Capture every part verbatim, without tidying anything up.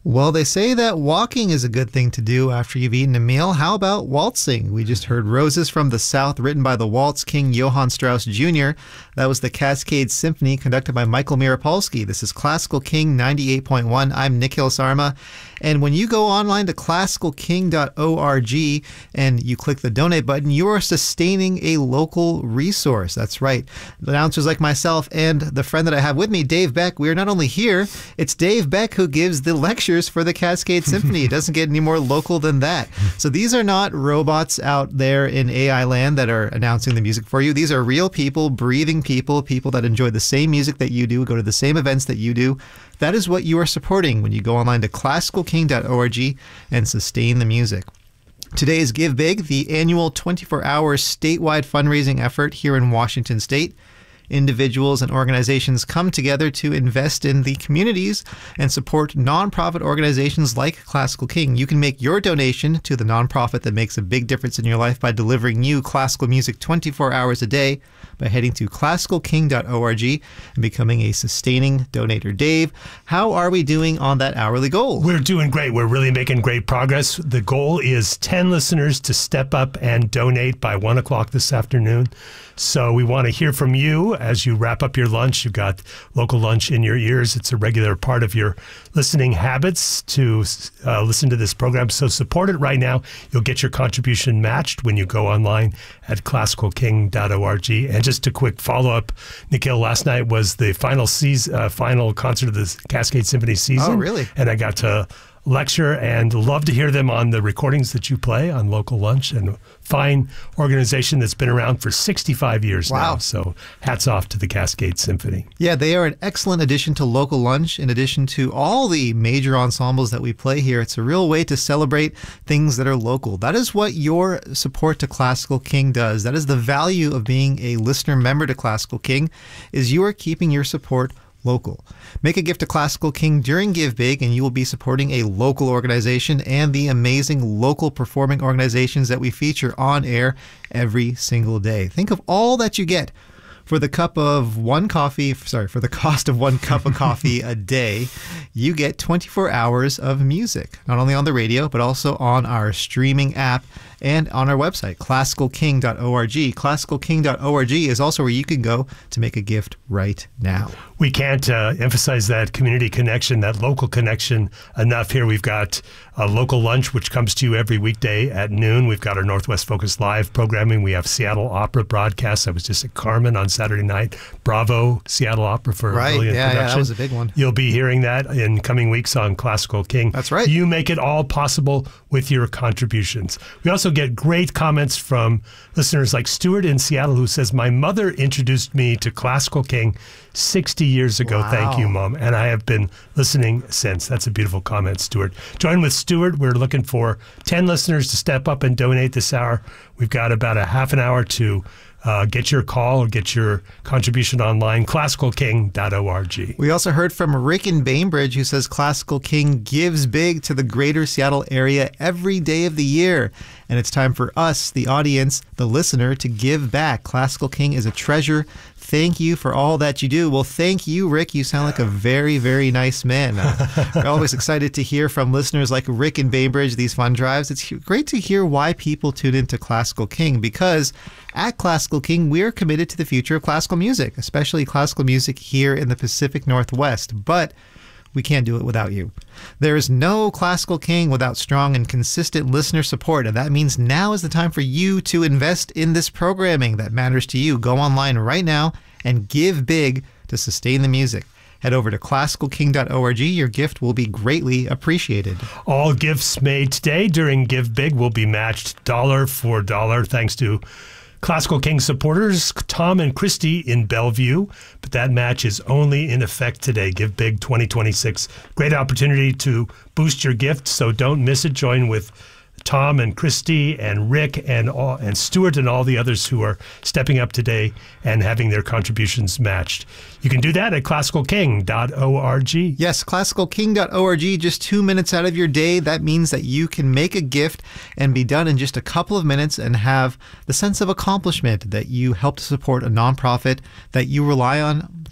Well, they say that walking is a good thing to do after you've eaten a meal. How about waltzing? We just heard Roses from the South, written by the waltz king Johann Strauss Junior That was the Cascade Symphony, conducted by Michael Mirapolsky. This is Classical King ninety-eight point one. I'm Nikhil Sarma. And when you go online to classical king dot org and you click the donate button, you are sustaining a local resource. That's right. Announcers like myself and the friend that I have with me, Dave Beck, we are not only here, it's Dave Beck who gives the lecture for the Cascade Symphony. It doesn't get any more local than that. So these are not robots out there in A I land that are announcing the music for you. These are real people, breathing people, people that enjoy the same music that you do, go to the same events that you do. That is what you are supporting when you go online to classical king dot org and sustain the music. Today is Give Big, the annual twenty-four hour statewide fundraising effort here in Washington State. Individuals and organizations come together to invest in the communities and support nonprofit organizations like Classical King. You can make your donation to the nonprofit that makes a big difference in your life by delivering you classical music twenty-four hours a day by heading to classical king dot org and becoming a sustaining donator. Dave, how are we doing on that hourly goal? We're doing great. We're really making great progress. The goal is ten listeners to step up and donate by one o'clock this afternoon. So we want to hear from you as you wrap up your lunch. You've got local lunch in your ears. It's a regular part of your listening habits to uh, listen to this program. So support it right now. You'll get your contribution matched when you go online at classical king dot org. And just a quick follow-up, Nikhil, last night was the final season, uh, final concert of the Cascade Symphony season. Oh, really? And I got to lecture and love to hear them on the recordings that you play on Local Lunch, and a fine organization that's been around for sixty-five years wow. now. So hats off to the Cascade Symphony. Yeah, they are an excellent addition to Local Lunch. In addition to all the major ensembles that we play here, it's a real way to celebrate things that are local. That is what your support to Classical King does. That is the value of being a listener member to Classical King, is you are keeping your support local. Make a gift to Classical King during Give Big, and you will be supporting a local organization and the amazing local performing organizations that we feature on air every single day. Think of all that you get for the cup of one coffee, sorry, for the cost of one cup of coffee a day. You get twenty-four hours of music, not only on the radio, but also on our streaming app and on our website, classical king dot org. classical king dot org is also where you can go to make a gift right now. We can't uh, emphasize that community connection, that local connection enough here. We've got a Local Lunch, which comes to you every weekday at noon. We've got our Northwest Focus Live programming. We have Seattle Opera broadcasts. I was just at Carmen on Saturday night. Bravo, Seattle Opera for right. a brilliant yeah, production. Yeah, that was a big one. You'll be hearing that in coming weeks on Classical King. That's right. You make it all possible with your contributions. We also get great comments from listeners like Stuart in Seattle, who says, my mother introduced me to Classical King sixty years ago. Wow. Thank you, Mom. And I have been listening since. That's a beautiful comment, Stuart. Join with Stuart. We're looking for ten listeners to step up and donate this hour. We've got about a half an hour to Uh, get your call or get your contribution online, classical king dot org. We also heard from Rick in Bainbridge, who says Classical King gives big to the greater Seattle area every day of the year. And it's time for us, the audience, the listener, to give back. Classical King is a treasure. Thank you for all that you do. Well, thank you, Rick. You sound like a very, very nice man. Uh, we're always excited to hear from listeners like Rick in Bainbridge, these fun drives. It's great to hear why people tune into Classical King, because at Classical King, we are committed to the future of classical music, especially classical music here in the Pacific Northwest. But we can't do it without you. There is no Classical King without strong and consistent listener support, and that means now is the time for you to invest in this programming that matters to you. Go online right now and give big to sustain the music. Head over to classical king dot org. Your gift will be greatly appreciated. All gifts made today during Give Big will be matched dollar for dollar, thanks to Classical King supporters, Tom and Christy in Bellevue, but that match is only in effect today. Give Big twenty twenty-six. Great opportunity to boost your gift, so don't miss it. Join with Tom and Christy and Rick and all, and Stuart and all the others who are stepping up today and having their contributions matched. You can do that at classical king dot org. Yes, classical king dot org, just two minutes out of your day. That means that you can make a gift and be done in just a couple of minutes and have the sense of accomplishment that you helped support a nonprofit that you rely on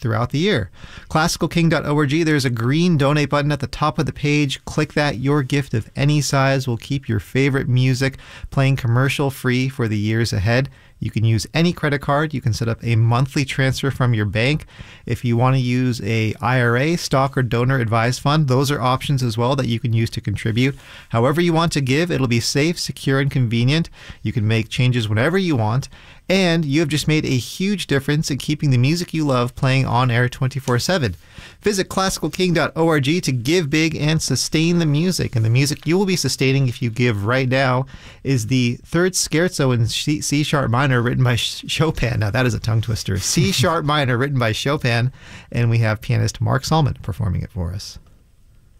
throughout the year. classical king dot org, there's a green donate button at the top of the page. Click that. Your gift of any size will keep your favorite music playing commercial free for the years ahead. You can use any credit card. You can set up a monthly transfer from your bank. If you want to use a I R A, stock, or donor advised fund, those are options as well that you can use to contribute. However you want to give, it'll be safe, secure, and convenient. You can make changes whenever you want. And you have just made a huge difference in keeping the music you love playing on air twenty-four seven. Visit classical king dot org to give big and sustain the music. And the music you will be sustaining if you give right now is the third scherzo in C sharp minor written by Chopin. Now that is a tongue twister. C sharp minor written by Chopin. And we have pianist Mark Salman performing it for us.